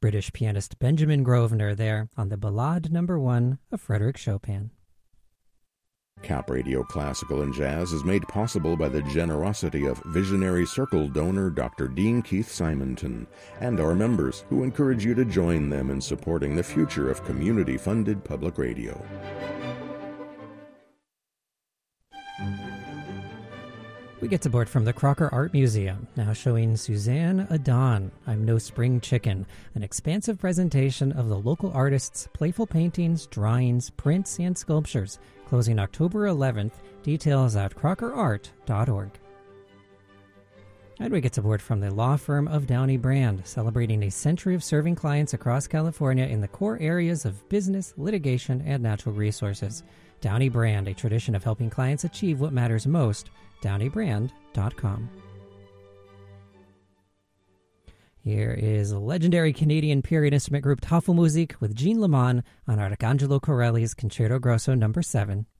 British pianist Benjamin Grosvenor there on the Ballade No. 1 of Frédéric Chopin. Cap Radio Classical and Jazz is made possible by the generosity of visionary Circle donor Dr. Dean Keith Simonton and our members, who encourage you to join them in supporting the future of community-funded public radio. We get support from the Crocker Art Museum, now showing Suzanne Adon, I'm No Spring Chicken, an expansive presentation of the local artists' playful paintings, drawings, prints, and sculptures, closing October 11th. Details at crockerart.org. And we get support from the law firm of Downey Brand, celebrating a century of serving clients across California in the core areas of business, litigation, and natural resources. Downey Brand, a tradition of helping clients achieve what matters most. DowneyBrand.com. Here is legendary Canadian period instrument group Tafelmusik with Jean Lemon on Arcangelo Corelli's Concerto Grosso No. 7